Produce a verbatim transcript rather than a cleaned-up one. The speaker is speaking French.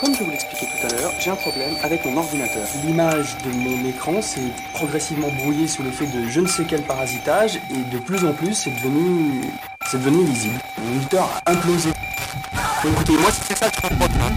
Comme je vous l'expliquais tout à l'heure, j'ai un problème avec mon ordinateur. L'image de mon écran s'est progressivement brouillée sous l'effet de je ne sais quel parasitage et de plus en plus c'est devenu... c'est devenu illisible. Mon moniteur a implosé. Écoutez, moi c'est ça que je comprends.